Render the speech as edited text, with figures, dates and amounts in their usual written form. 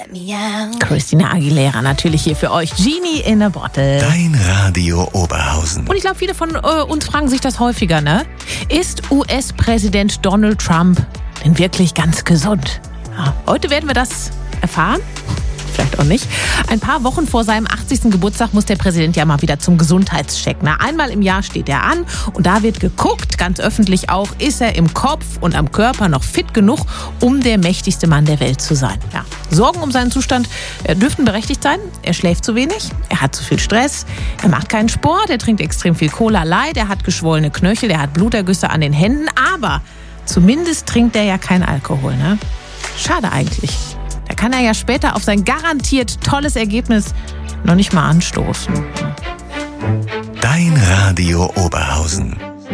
Christina Aguilera natürlich hier für euch. Genie in a Bottle. Dein Radio Oberhausen. Und ich glaube, viele von uns fragen sich das häufiger, ne? Ist US-Präsident Donald Trump denn wirklich ganz gesund? Ja, heute werden wir das erfahren. Vielleicht auch nicht. Ein paar Wochen vor seinem 80. Geburtstag muss der Präsident ja mal wieder zum Gesundheitscheck. Einmal im Jahr steht er an und da wird geguckt, ganz öffentlich auch, ist er im Kopf und am Körper noch fit genug, um der mächtigste Mann der Welt zu sein. Ja. Sorgen um seinen Zustand dürften berechtigt sein. Er schläft zu wenig, er hat zu viel Stress, er macht keinen Sport, er trinkt extrem viel Cola Light, er hat geschwollene Knöchel, er hat Blutergüsse an den Händen, aber zumindest trinkt er ja kein Alkohol. Ne? Schade eigentlich. Da kann er ja später auf sein garantiert tolles Ergebnis noch nicht mal anstoßen. Dein Radio Oberhausen.